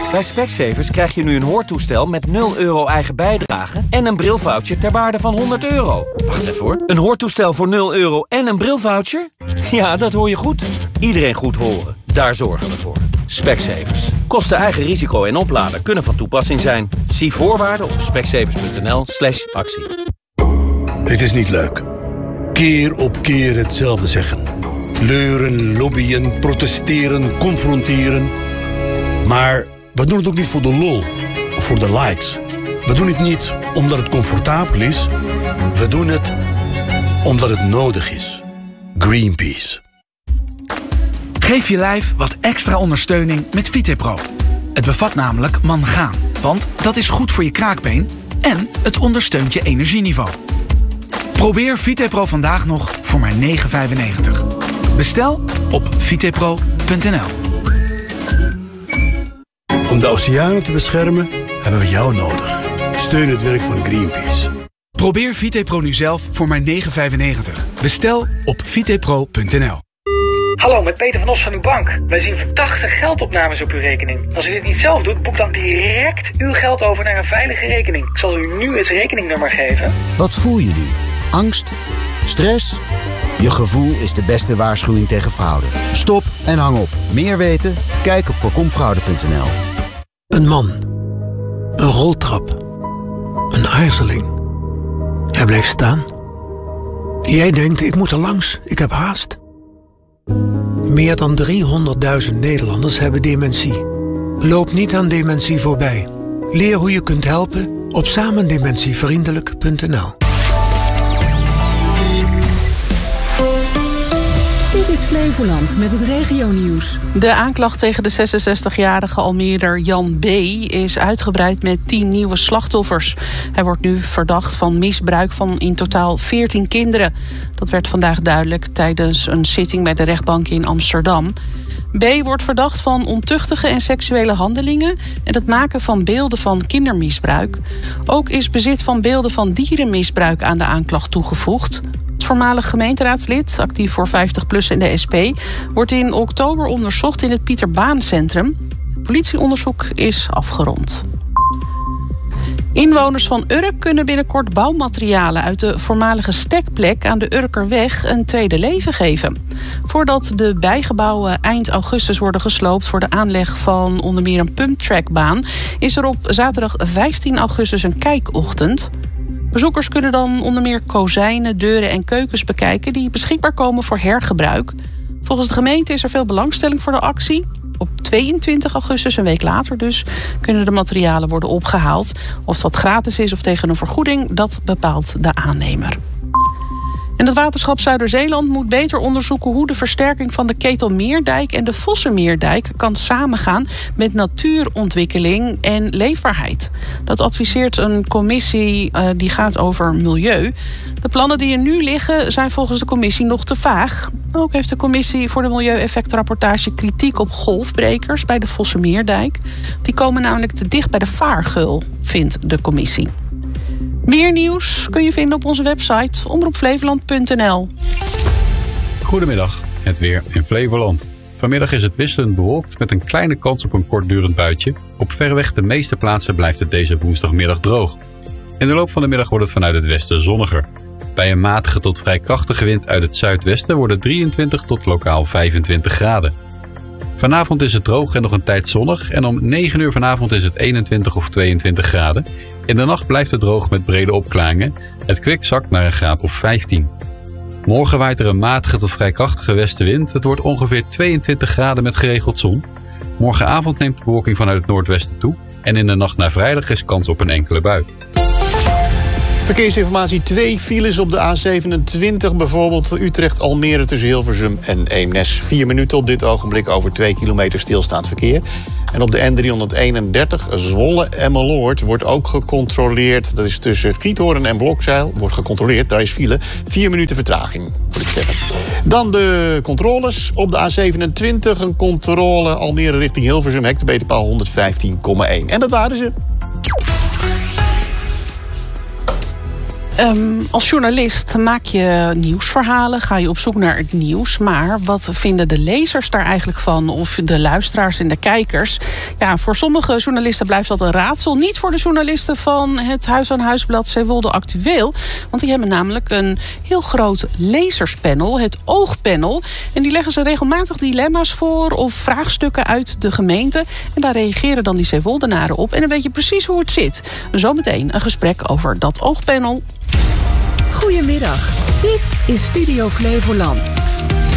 Bij Specsavers krijg je nu een hoortoestel met 0 euro eigen bijdrage en een brilvoucher ter waarde van €100. Wacht even hoor. Een hoortoestel voor 0 euro en een brilvoucher? Ja, dat hoor je goed. Iedereen goed horen. Daar zorgen we voor. Specsavers. Kosten eigen risico en opladen kunnen van toepassing zijn. Zie voorwaarden op specsavers.nl/actie. Het is niet leuk. Keer op keer hetzelfde zeggen. Leuren, lobbyen, protesteren, confronteren. Maar we doen het ook niet voor de lol of voor de likes. We doen het niet omdat het comfortabel is. We doen het omdat het nodig is. Greenpeace. Geef je lijf wat extra ondersteuning met VitePro. Het bevat namelijk mangaan, want dat is goed voor je kraakbeen en het ondersteunt je energieniveau. Probeer VitePro vandaag nog voor maar €9,95. Bestel op vitepro.nl. Om de oceanen te beschermen hebben we jou nodig. Steun het werk van Greenpeace. Probeer VitePro nu zelf voor maar €9,95. Bestel op vitepro.nl. Hallo, met Peter van Os van uw bank. Wij zien verdachte geldopnames op uw rekening. Als u dit niet zelf doet, boek dan direct uw geld over naar een veilige rekening. Ik zal u nu het rekeningnummer geven. Wat voel je nu? Angst? Stress? Je gevoel is de beste waarschuwing tegen fraude. Stop en hang op. Meer weten? Kijk op voorkomfraude.nl. Een man. Een roltrap. Een aarzeling. Hij bleef staan. Jij denkt, ik moet er langs, ik heb haast. Meer dan 300.000 Nederlanders hebben dementie. Loop niet aan dementie voorbij. Leer hoe je kunt helpen op samendementievriendelijk.nl. Dit is Flevoland met het regionieuws. De aanklacht tegen de 66-jarige Almeerder Jan B. is uitgebreid met 10 nieuwe slachtoffers. Hij wordt nu verdacht van misbruik van in totaal 14 kinderen. Dat werd vandaag duidelijk tijdens een zitting bij de rechtbank in Amsterdam. B. wordt verdacht van ontuchtige en seksuele handelingen en het maken van beelden van kindermisbruik. Ook is bezit van beelden van dierenmisbruik aan de aanklacht toegevoegd. Het voormalig gemeenteraadslid, actief voor 50PLUS en de SP, wordt in oktober onderzocht in het Pieter Baan Centrum. Het politieonderzoek is afgerond. Inwoners van Urk kunnen binnenkort bouwmaterialen uit de voormalige stekplek aan de Urkerweg een tweede leven geven. Voordat de bijgebouwen eind augustus worden gesloopt voor de aanleg van onder meer een pumptrackbaan, is er op zaterdag 15 augustus een kijkochtend. Bezoekers kunnen dan onder meer kozijnen, deuren en keukens bekijken die beschikbaar komen voor hergebruik. Volgens de gemeente is er veel belangstelling voor de actie. Op 22 augustus, een week later dus, kunnen de materialen worden opgehaald. Of dat gratis is of tegen een vergoeding, dat bepaalt de aannemer. En het waterschap Zuiderzeeland moet beter onderzoeken hoe de versterking van de Ketelmeerdijk en de Vossenmeerdijk kan samengaan met natuurontwikkeling en leefbaarheid. Dat adviseert een commissie die gaat over milieu. De plannen die er nu liggen zijn volgens de commissie nog te vaag. Ook heeft de commissie voor de milieueffectrapportage kritiek op golfbrekers bij de Vossenmeerdijk. Die komen namelijk te dicht bij de vaargeul, vindt de commissie. Meer nieuws kun je vinden op onze website omroepflevoland.nl. Goedemiddag, het weer in Flevoland. Vanmiddag is het wisselend bewolkt met een kleine kans op een kortdurend buitje. Op verreweg de meeste plaatsen blijft het deze woensdagmiddag droog. In de loop van de middag wordt het vanuit het westen zonniger. Bij een matige tot vrij krachtige wind uit het zuidwesten wordt het 23 tot lokaal 25 graden. Vanavond is het droog en nog een tijd zonnig en om 9 uur vanavond is het 21 of 22 graden. In de nacht blijft het droog met brede opklaringen. Het kwik zakt naar een graad of 15. Morgen waait er een matige tot vrij krachtige westenwind. Het wordt ongeveer 22 graden met geregeld zon. Morgenavond neemt de bewolking vanuit het noordwesten toe. En in de nacht naar vrijdag is kans op een enkele bui. Verkeersinformatie: 2 files op de A27. Bijvoorbeeld Utrecht-Almere tussen Hilversum en Eemnes. 4 minuten op dit ogenblik over 2 kilometer stilstaand verkeer. En op de N331 Zwolle-Emmeloord wordt ook gecontroleerd. Dat is tussen Giethoorn en Blokzeil. Wordt gecontroleerd, daar is file. 4 minuten vertraging, moet ik zeggen. Dan de controles. Op de A27 een controle Almere richting Hilversum. Hectometerpaal 115,1. En dat waren ze. Als journalist maak je nieuwsverhalen, ga je op zoek naar het nieuws. Maar wat vinden de lezers daar eigenlijk van? Of de luisteraars en de kijkers? Ja, voor sommige journalisten blijft dat een raadsel. Niet voor de journalisten van het Huis-aan-Huisblad Zeewolde Actueel. Want die hebben namelijk een heel groot lezerspanel, het Oogpanel. En die leggen ze regelmatig dilemma's voor of vraagstukken uit de gemeente. En daar reageren dan die Zeewoldenaren op. En dan weet je precies hoe het zit. Zometeen een gesprek over dat Oogpanel. Goedemiddag, dit is Studio Flevoland.